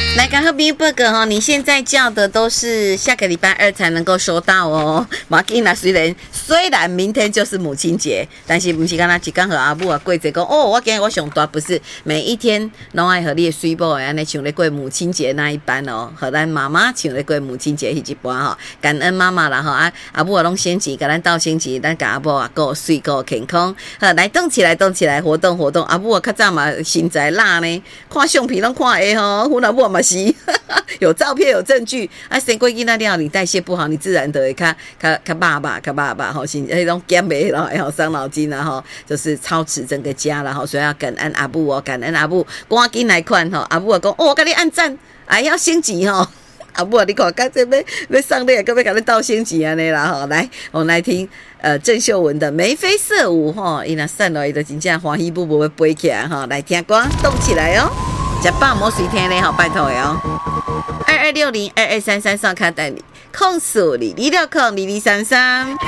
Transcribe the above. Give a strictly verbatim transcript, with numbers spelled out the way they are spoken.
来，刚好 B Burger 哈，你现在叫的都是下个礼拜二才能够收到哦。马吉娜虽然虽然明天就是母亲节，但是不是刚才一天和阿母啊过节讲哦，我今天我上大不是每一天拢爱和你的水某安尼唱咧过母亲节那一班哦，和咱妈妈唱咧过母亲节迄一班哈，感恩妈妈啦哈啊阿母啊拢先钱，甲咱斗先钱，咱甲阿母啊够水够健康，好来动起来动起来活动活动，阿母啊较早嘛身材辣呢，看相片拢看会吼，阮阿母嘛。有照片有证据啊！生过囡仔了，你代谢不好，你自然都会较较较爸爸、较爸爸吼，是迄种减肥了，然后伤脑筋了吼，就是操持整个家了吼，所以要感恩阿母哦，感恩阿母，赶紧来看吼，阿母啊讲哦，我给你按赞，哎要升级吼。阿母啊，你看，刚才要要上那个，要给你倒升级安尼啦吼，来，我们来听呃郑秀文的眉飞色舞吼，伊若散落伊就真正欢喜不不要飞起来吼，来听歌动起来哦。食饱莫随听咧，好拜托的哦。二二六零二二三三上卡等你，控诉你二六零二二三三。